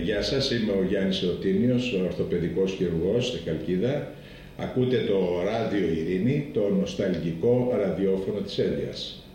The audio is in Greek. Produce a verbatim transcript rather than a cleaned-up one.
γεια σας, είμαι ο Γιάννης Εωτίνιος, ο ορθοπαιδικός χειρουργός στη Χαλκίδα. Ακούτε το Ράδιο Ειρήνη, το νοσταλγικό ραδιόφωνο της Έλιας.